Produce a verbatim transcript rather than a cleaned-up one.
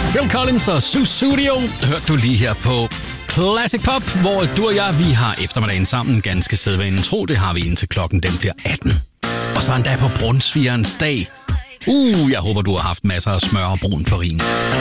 Phil Collins og Sussudio hørte du lige her på Classic Pop, hvor du og jeg, vi har eftermiddagen sammen ganske sædvanen tro. Det har vi indtil klokken den bliver atten. Og så en dag på brunsvigerens dag. Uh, jeg håber, du har haft masser af smør og brun farin.